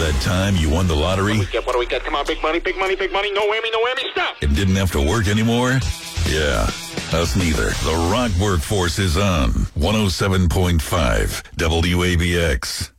that time you won the lottery? What do we get? Come on, big money, big money, big money. No whammy, no whammy. Stop. And didn't have to work anymore? Yeah, us neither. The Rock Workforce is on 107.5 WABX.